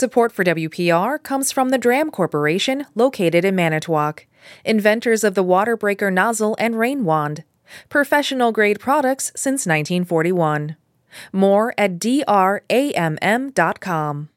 Support for WPR comes from the Dram Corporation, located in Manitowoc, inventors of the water breaker nozzle and rain wand. Professional-grade products since 1941. More at dramm.com.